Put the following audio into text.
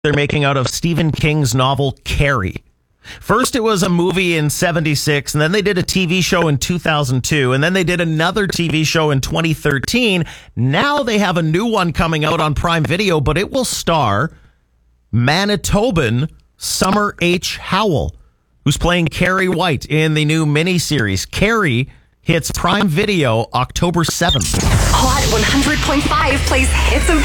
they're making out of Stephen King's novel Carrie. First, it was a movie in 1976, and then they did a TV show in 2002, and then they did another TV show in 2013. Now they have a new one coming out on Prime Video, but it will star Manitoban Summer H. Howell, who's playing Carrie White in the new miniseries. Carrie hits Prime Video October 7th. Hot 100.5 plays hits of